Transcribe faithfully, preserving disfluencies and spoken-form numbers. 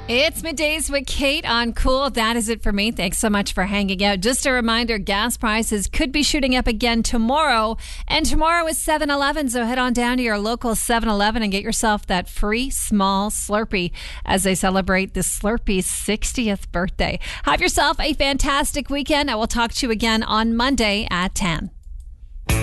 It's Middays with Kate on Cool. That is it for me. Thanks so much for hanging out. Just a reminder, gas prices could be shooting up again tomorrow. And tomorrow is seven eleven, so head on down to your local seven eleven and get yourself that free small Slurpee as they celebrate the Slurpee's sixtieth birthday. Have yourself a fantastic weekend. I will talk to you again on Monday at ten.